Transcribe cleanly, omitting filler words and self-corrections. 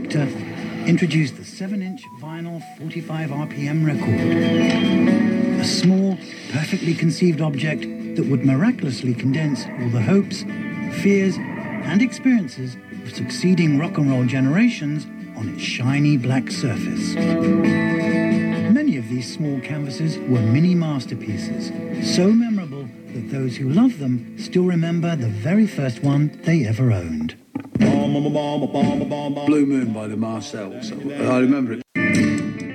Victor introduced the 7-inch vinyl 45 RPM record. A small, perfectly conceived object that would miraculously condense all the hopes, fears, and experiences of succeeding rock and roll generations on its shiny black surface. Many of these small canvases were mini masterpieces, so memorable that those who love them still remember the very first one they ever owned. Blue Moon by the Marcells. I remember it